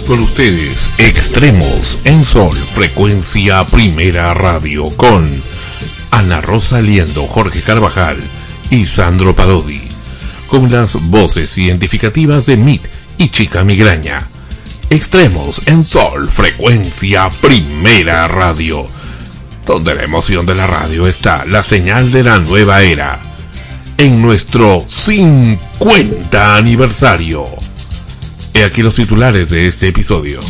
Con ustedes, Extremos en Sol, frecuencia Primera Radio, con Ana Rosa Liendo, Jorge Carvajal y Sandro Parodi, con las voces identificativas de Mit y Chica Migraña. Extremos en Sol, frecuencia Primera Radio, donde la emoción de la radio está, la señal de la nueva era. En nuestro 50 aniversario. He aquí los titulares de este episodio.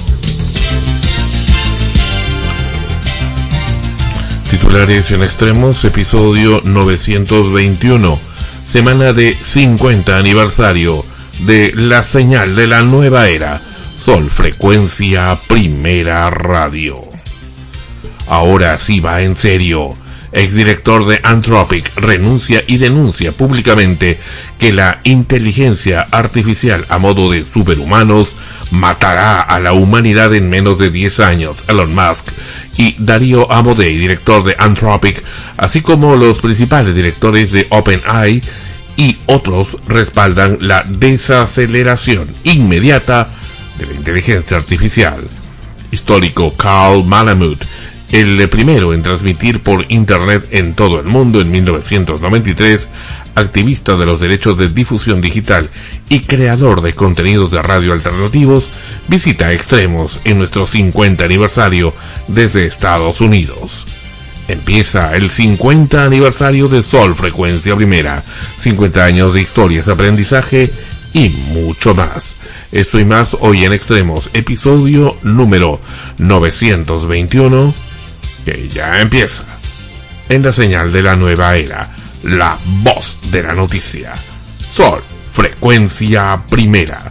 Titulares en Extremos, episodio 921, semana de 50 aniversario de la señal de la nueva era, Sol, frecuencia Primera Radio. Ahora sí va en serio. Exdirector de Anthropic renuncia y denuncia públicamente que la inteligencia artificial a modo de superhumanos matará a la humanidad en menos de 10 años. Elon Musk y Darío Amodei, director de Anthropic, así como los principales directores de OpenAI y otros, respaldan la desaceleración inmediata de la inteligencia artificial. Histórico Carl Malamud, el primero en transmitir por internet en todo el mundo en 1993, activista de los derechos de difusión digital y creador de contenidos de radio alternativos, visita Extremos en nuestro 50 aniversario desde Estados Unidos. Empieza el 50 aniversario de Sol, frecuencia Primera, 50 años de historias, aprendizaje y mucho más. Esto y más hoy en Extremos, episodio número 921, que ya empieza en la señal de la nueva era, la voz de la noticia. Sol, frecuencia Primera,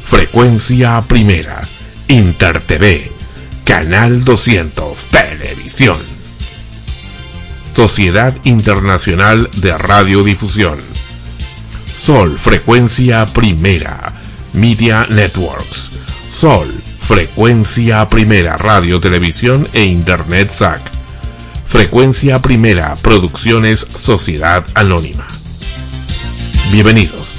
Inter TV, Canal 200, Televisión. Sociedad Internacional de Radiodifusión. Sol, frecuencia Primera, Media Networks. Sol, frecuencia Primera, Radio, Televisión e Internet SAC. Frecuencia Primera, Producciones Sociedad Anónima. Bienvenidos.